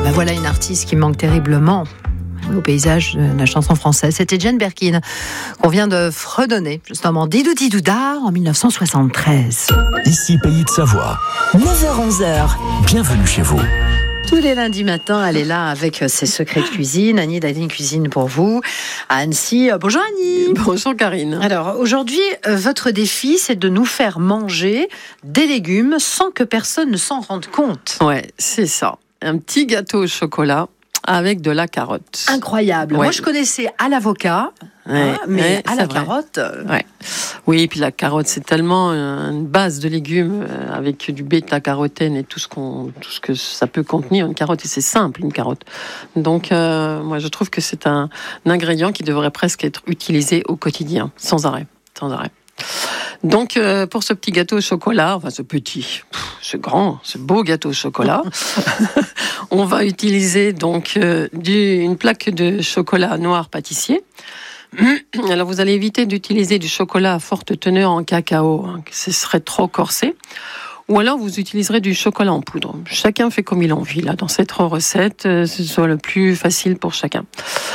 Ben voilà une artiste qui manque terriblement au paysage de la chanson française. C'était Jane Birkin qu'on vient de fredonner justement Didou Didouda en 1973. Ici Pays de Savoie. 9h-11h. Bienvenue chez vous. Tous les lundis matins, elle est là avec ses secrets de cuisine. Annie d'Aline Cuisine pour vous à Annecy. Bonjour Annie. Bonjour Karine. Alors aujourd'hui, votre défi, c'est de nous faire manger des légumes sans que personne ne s'en rende compte. Ouais, c'est ça. Un petit gâteau au chocolat avec de la carotte. Incroyable. Ouais. Moi, je connaissais à l'avocat, mais à la carotte. Ouais. Oui, et puis la carotte, c'est tellement une base de légumes avec du bêta-carotène et tout ce que ça peut contenir une carotte. Et c'est simple, une carotte. Donc, moi, je trouve que c'est un ingrédient qui devrait presque être utilisé au quotidien, sans arrêt. Donc, pour ce petit gâteau au chocolat, enfin ce grand, ce beau gâteau au chocolat, on va utiliser donc une plaque de chocolat noir pâtissier. Alors, vous allez éviter d'utiliser du chocolat à forte teneur en cacao, ce serait trop corsé. Ou alors, vous utiliserez du chocolat en poudre. Chacun fait comme il en vit, là, dans cette recette, ce soit le plus facile pour chacun.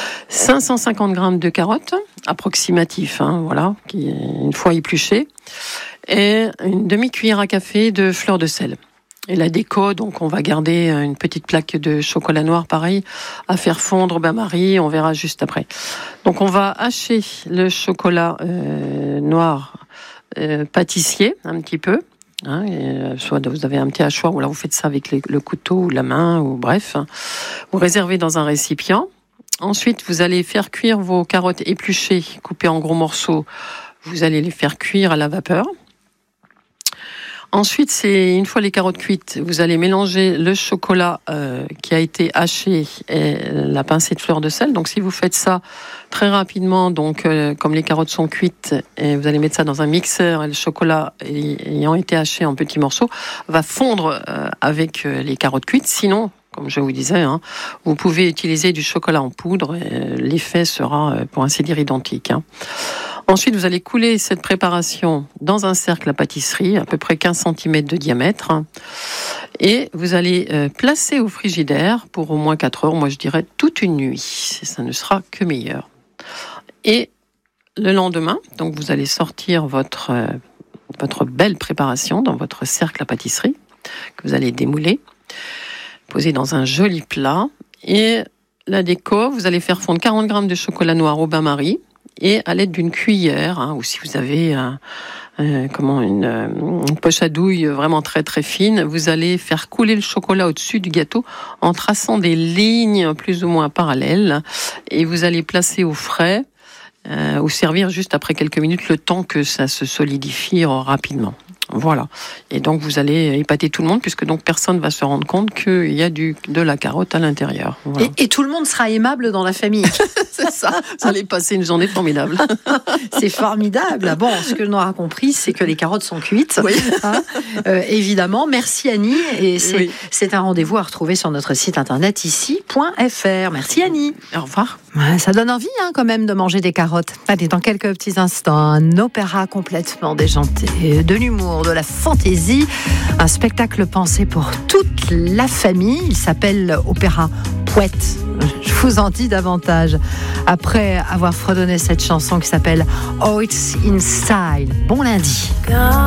550 grammes de carottes, approximatif, voilà, qui est une fois épluchées, et une demi-cuillère à café de fleur de sel. Et la déco, donc on va garder une petite plaque de chocolat noir, pareil, à faire fondre au bain-marie, on verra juste après. Donc on va hacher le chocolat noir pâtissier, un petit peu. Soit vous avez un petit hachoir ou là vous faites ça avec le couteau ou la main ou bref, vous réservez dans un récipient. Ensuite vous allez faire cuire vos carottes épluchées, coupées en gros morceaux, vous allez les faire cuire à la vapeur. Ensuite, une fois les carottes cuites, vous allez mélanger le chocolat qui a été haché et la pincée de fleur de sel. Donc, si vous faites ça très rapidement, donc comme les carottes sont cuites, et vous allez mettre ça dans un mixeur et le chocolat ayant été haché en petits morceaux va fondre avec les carottes cuites. Sinon, comme je vous disais, vous pouvez utiliser du chocolat en poudre et l'effet sera, pour ainsi dire, identique. Ensuite, vous allez couler cette préparation dans un cercle à pâtisserie, à peu près 15 cm de diamètre. Et vous allez placer au frigidaire pour au moins 4 heures, moi je dirais toute une nuit. Ça ne sera que meilleur. Et le lendemain, donc vous allez sortir votre belle préparation dans votre cercle à pâtisserie, que vous allez démouler, poser dans un joli plat. Et la déco, vous allez faire fondre 40 grammes de chocolat noir au bain-marie. Et à l'aide d'une cuillère, ou si vous avez une poche à douille vraiment très très fine, vous allez faire couler le chocolat au-dessus du gâteau en traçant des lignes plus ou moins parallèles. Et vous allez placer au frais ou servir juste après quelques minutes, le temps que ça se solidifie rapidement. Voilà. Et donc vous allez épater tout le monde puisque donc personne ne va se rendre compte qu'il y a de la carotte à l'intérieur. Voilà. Et tout le monde sera aimable dans la famille. C'est ça. Vous allez passer une journée formidable. C'est formidable. Bon, ce que l'on a compris, c'est que les carottes sont cuites. Oui. Évidemment. Merci Annie. Et c'est un rendez-vous à retrouver sur notre site internet ici.fr. Merci Annie. Au revoir. Ouais, ça donne envie quand même de manger des carottes. Allez, dans quelques petits instants, un opéra complètement déjanté, de l'humour, de la fantaisie, un spectacle pensé pour toute la famille. Il s'appelle Opéra Poète. Je vous en dis davantage après avoir fredonné cette chanson qui s'appelle Oh It's in Style. Bon lundi.